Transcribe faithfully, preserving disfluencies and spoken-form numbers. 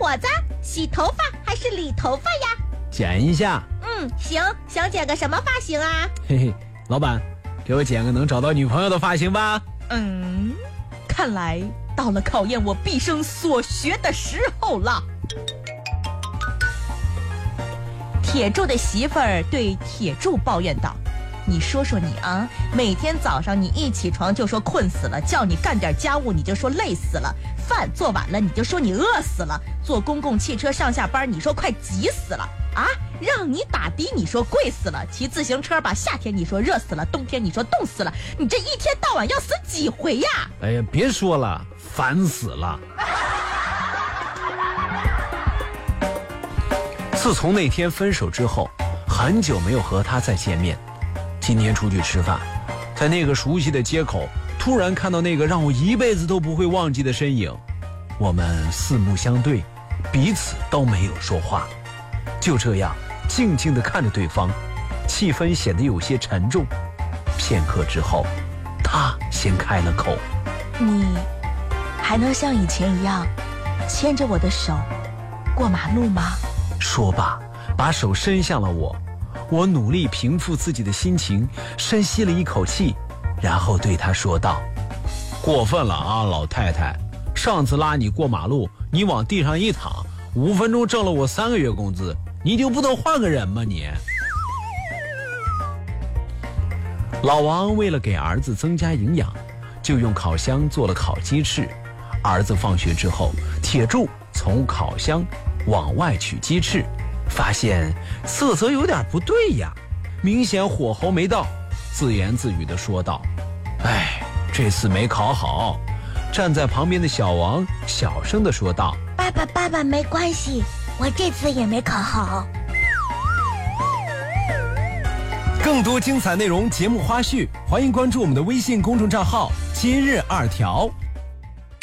伙子，洗头发还是理头发呀？ 剪一下。 嗯，行，想剪个什么发型啊？ 嘿嘿，老板，给我剪个能找到女朋友的发型吧。 嗯，看来到了考验我毕生所学的时候了。铁柱的媳妇儿对铁柱抱怨道：你说说你啊，每天早上你一起床就说困死了，叫你干点家务你就说累死了，饭做晚了你就说你饿死了，坐公共汽车上下班你说快急死了啊，让你打的你说贵死了，骑自行车吧夏天你说热死了，冬天你说冻死了，你这一天到晚要死几回呀？ 哎呀，别说了，烦死了。自从那天分手之后，很久没有和他再见面。今天出去吃饭，在那个熟悉的街口，突然看到那个让我一辈子都不会忘记的身影。我们四目相对，彼此都没有说话，就这样静静地看着对方，气氛显得有些沉重。片刻之后，他先开了口： 你还能像以前一样牵着我的手过马路吗？ 说罢，把手伸向了我。我努力平复自己的心情，深吸了一口气，然后对他说道：过分了啊，老太太，上次拉你过马路，你往地上一躺，五分钟挣了我三个月工资，你就不能换个人吗你？老王为了给儿子增加营养，就用烤箱做了烤鸡翅。儿子放学之后，铁柱从烤箱往外取鸡翅，发现色泽有点不对呀，明显火候没到，自言自语地说道：哎，这次没烤好。站在旁边的小王小声地说道： 爸爸爸爸，没关系，我这次也没烤好。 更多精彩内容节目花絮，欢迎关注我们的微信公众账号今日二条。